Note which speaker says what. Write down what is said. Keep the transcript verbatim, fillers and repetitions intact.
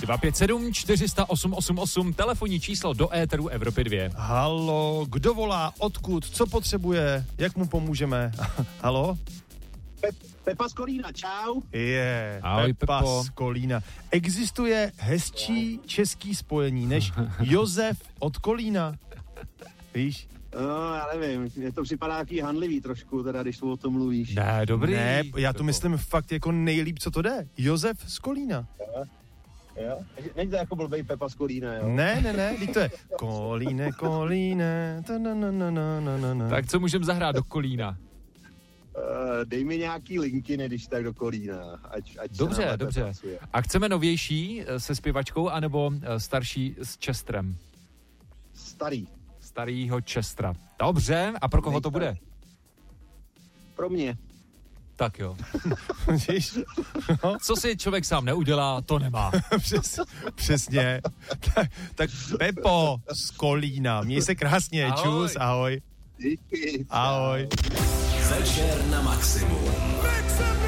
Speaker 1: dva pět sedm čtyři nula osm osm osm, telefonní číslo do éteru Evropy dva.
Speaker 2: Halo, kdo volá, odkud, co potřebuje, jak mu pomůžeme? Halo?
Speaker 3: Pe- Pepa z Kolína, čau.
Speaker 2: Je, yeah,
Speaker 1: Ahoj,
Speaker 2: Pepa
Speaker 1: Pepo.
Speaker 2: z Kolína. Existuje hezčí český spojení než Josef od Kolína? Víš?
Speaker 3: No, já nevím, mně to připadá jaký hanlivý trošku, teda, když tu o tom mluvíš.
Speaker 1: Ne, dobrý.
Speaker 2: Ne, já to myslím fakt jako nejlíp, co to jde. Josef z Kolína.
Speaker 3: Jo? Není to jako blbej Pepa z Kolína, jo?
Speaker 2: Ne, ne, ne, teď to je Kolíne, Kolíne, ta na na na na na na na.
Speaker 1: Tak co můžeme zahrát do Kolína?
Speaker 3: Uh, dej mi nějaký linky, ne, když tak do Kolína, ať, ať se
Speaker 1: Dobře,
Speaker 3: nám
Speaker 1: dobře.
Speaker 3: pracuje.
Speaker 1: A chceme novější eh, se zpěvačkou, anebo eh, starší s Chesterem?
Speaker 3: Starý.
Speaker 1: Starýho Chestera. Dobře, a pro koho to bude?
Speaker 3: Pro mě.
Speaker 1: Tak jo.
Speaker 2: Víš? No.
Speaker 1: Co si člověk sám neudělá, to nemá.
Speaker 2: Přes, přesně. Tak, tak Pepo z Kolína, měj se krásně,
Speaker 1: Ahoj.
Speaker 2: čus, ahoj.
Speaker 3: Díky.
Speaker 2: Ahoj.
Speaker 4: Večer na maximum.